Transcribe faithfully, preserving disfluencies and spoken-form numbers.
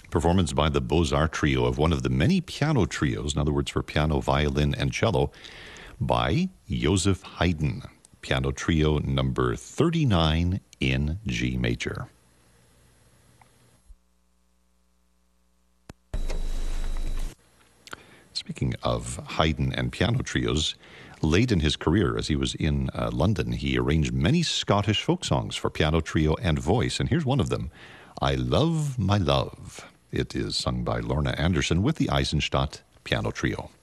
Performance by the Beaux-Arts Trio of one of the many piano trios, in other words, for piano, violin, and cello, by Joseph Haydn. Piano Trio number thirty-nine in G major. Speaking of Haydn and piano trios, late in his career, as he was in uh, London, he arranged many Scottish folk songs for piano trio and voice, and here's one of them, I Love My Love. It is sung by Lorna Anderson with the Eisenstadt Piano Trio.